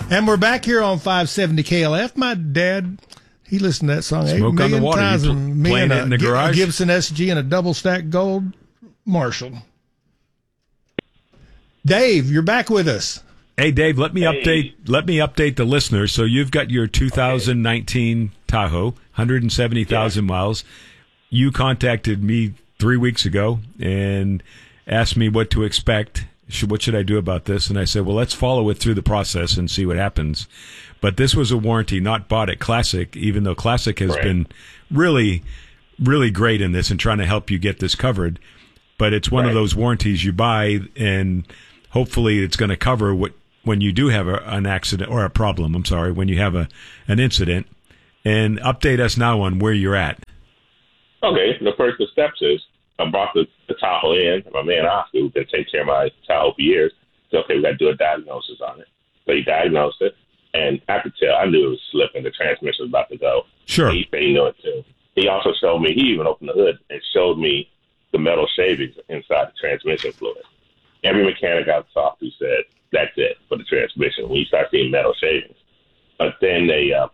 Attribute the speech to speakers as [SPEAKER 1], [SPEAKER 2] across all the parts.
[SPEAKER 1] And we're back here on 570 KLF. My dad, he listened to that song
[SPEAKER 2] Smoke
[SPEAKER 1] 8
[SPEAKER 2] on the
[SPEAKER 1] million
[SPEAKER 2] Water.
[SPEAKER 1] times.
[SPEAKER 2] You
[SPEAKER 1] And me
[SPEAKER 2] playing
[SPEAKER 1] and
[SPEAKER 2] it in the garage?
[SPEAKER 1] a Gibson SG and a double stack gold Marshall. Dave, you're back with us.
[SPEAKER 2] Hey, Dave, let me update the listeners. So you've got your 2019 Tahoe, 170,000 miles. You contacted me 3 weeks ago and asked me what to expect. What should I do about this? And I said, well, let's follow it through the process and see what happens. But this was a warranty not bought at Classic, even though Classic has been really, really great in this and trying to help you get this covered. But it's one of those warranties you buy, and hopefully it's going to cover what when you do have an accident or a problem. I'm sorry, when you have an incident. And update us now on where you're at.
[SPEAKER 3] Okay, the first of the steps is I brought the Tahoe in. My man Oscar, who's been taking care of my Tahoe for years, said, okay, we got to do a diagnosis on it. So he diagnosed it, and I could tell, I knew it was slipping. The transmission was about to go.
[SPEAKER 2] Sure.
[SPEAKER 3] He knew it too. He also showed me, he even opened the hood and showed me the metal shavings inside the transmission fluid. Every mechanic I've talked to said, that's it for the transmission, when you start seeing metal shavings. But then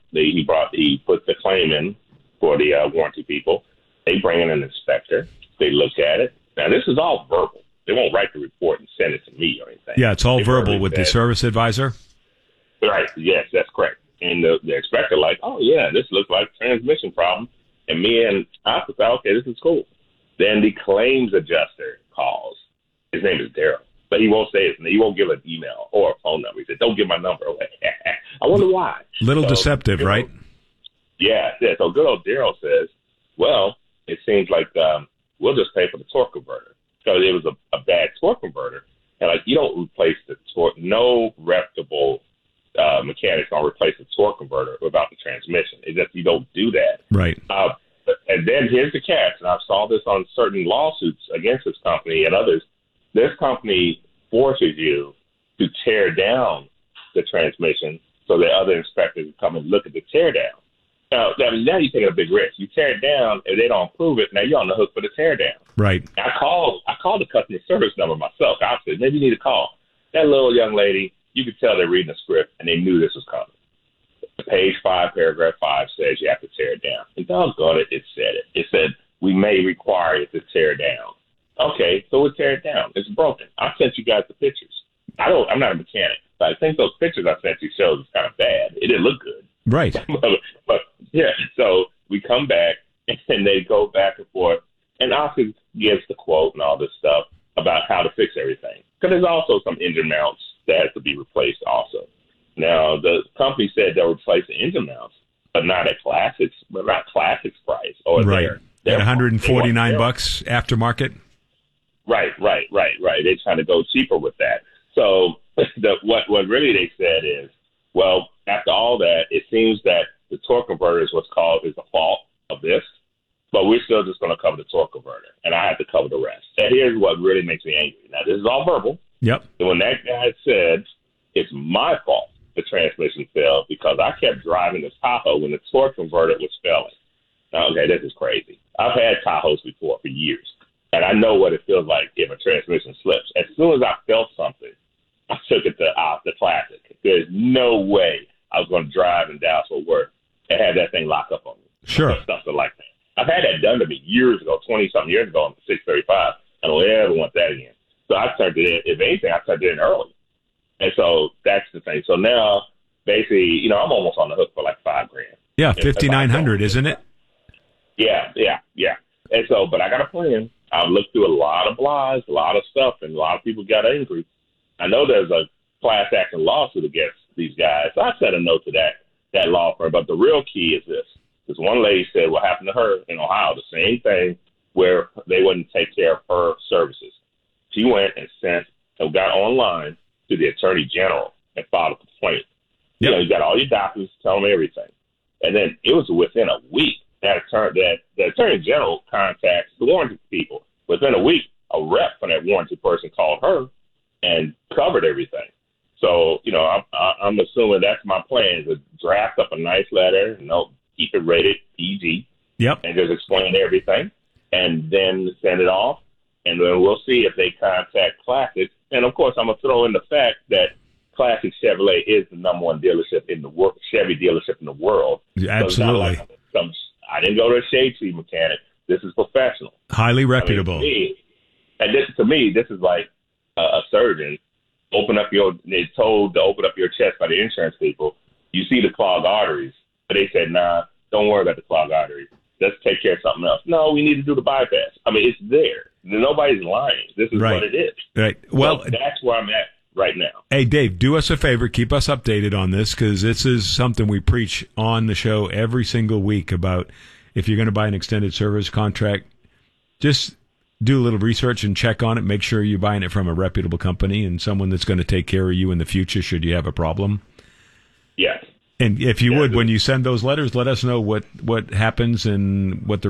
[SPEAKER 3] he put the claim in for the warranty people. They bring in an inspector. They look at it. Now, this is all verbal. They won't write the report and send it to me or anything.
[SPEAKER 2] Yeah, it's all verbal with the service advisor.
[SPEAKER 3] Right. Yes, that's correct. And the inspector like, oh, yeah, this looks like a transmission problem. And me and I thought, okay, this is cool. Then the claims adjuster calls. His name is Daryl. But he won't say his name. He won't give an email or a phone number. He said, don't give my number away. I wonder why.
[SPEAKER 2] Little deceptive, right?
[SPEAKER 3] Yeah. So good old Daryl says, well, it seems like we'll just pay for the torque converter. Because it was a bad torque converter. And, like, you don't replace the torque. No reputable mechanic's going to replace the torque converter without the transmission. It's just you don't do that.
[SPEAKER 2] Right.
[SPEAKER 3] And then here's the catch, and I saw this on certain lawsuits against this company and others. This company forces you to tear down the transmission so that other inspectors can come and look at the tear down. Now you're taking a big risk. You tear it down, if they don't approve it, now you're on the hook for the tear down.
[SPEAKER 2] Right.
[SPEAKER 3] I called the customer service number myself. I said, maybe you need to call. That little young lady, you could tell they're reading the script, and they knew this was coming. Page 5, paragraph 5 says you have to tear it down. And doggone it, it said it. It said, we may require you to tear it down. Okay, so we'll tear it down. It's broken. I sent you guys the pictures. I'm not a mechanic, but I think those pictures I sent you showed it's kind of bad. It didn't look good.
[SPEAKER 2] Right.
[SPEAKER 3] but yeah, so we come back, and they go back and forth, and Oscar gives the quote and all this stuff about how to fix everything. Because there's also some engine mounts that have to be replaced also. Now, the company said they'll replace the engine mounts, but not at Classics, but not Classics price. Or
[SPEAKER 2] right.
[SPEAKER 3] At
[SPEAKER 2] $149 aftermarket?
[SPEAKER 3] Right. They're trying to go cheaper with that. So what really they said is, well, after all that, it seems that the torque converter is what's called is the fault of this, but we're still just going to cover the torque converter, and I have to cover the rest. And here's what really makes me angry. Now, this is all verbal.
[SPEAKER 2] Yep.
[SPEAKER 3] And when that guy said, it's my fault the transmission failed because I kept driving the Tahoe when the torque converter was failing. Now, okay, this is crazy. I've had Tahoes before for years, and I know what it feels like if a transmission slips. As soon as I felt something, I took it to the Classic. There's no way I was going to drive in Dallas-Fort Worth and have that thing lock up on me.
[SPEAKER 2] Sure.
[SPEAKER 3] Something like that. I've had that done to me years ago, 20-something years ago on the 635. I don't ever want that again. So I turned it in. If anything, I turned it in early. And so that's the thing. So now, basically, I'm almost on the hook for like $5,000.
[SPEAKER 2] Yeah, $5,900, isn't it?
[SPEAKER 3] Yeah. And so, but I got a plan. I've looked through a lot of blogs, a lot of stuff, and a lot of people got angry. I know there's a class action lawsuit against these guys. So I sent a note to that law firm. But the real key is this. This one lady said what happened to her in Ohio, the same thing, where they wouldn't take care of her services. She went and got online to the Attorney General and filed a complaint.
[SPEAKER 2] Yep.
[SPEAKER 3] You got all your documents, tell them everything. And then it was within a week that the Attorney General contacts the warranty people. Within a week, a rep from that warranty person called her and covered everything. So, I'm assuming that's my plan, is to draft up a nice letter, keep it rated PG.
[SPEAKER 2] Yep.
[SPEAKER 3] And just explain everything, and then send it off. And then we'll see if they contact Classic. And, of course, I'm going to throw in the fact that Classic Chevrolet is the number one dealership in the world, Chevy dealership in the world.
[SPEAKER 2] Absolutely.
[SPEAKER 3] So I didn't go to a shade tree mechanic. This is professional.
[SPEAKER 2] Highly reputable.
[SPEAKER 3] To me, this is like a surgeon. They're told to open up your chest by the insurance people. You see the clogged arteries. But they said, nah, don't worry about the clogged arteries. Let's take care of something else. No, we need to do the bypass. I mean, it's there. Nobody's lying. This is what it is.
[SPEAKER 2] Right. Well,
[SPEAKER 3] so that's where I'm at right now.
[SPEAKER 2] Hey, Dave, do us a favor. Keep us updated on this, because this is something we preach on the show every single week about if you're going to buy an extended service contract, just do a little research and check on it. Make sure you're buying it from a reputable company and someone that's going to take care of you in the future should you have a problem.
[SPEAKER 3] Yes.
[SPEAKER 2] And if you would, when you send those letters, let us know what happens and what the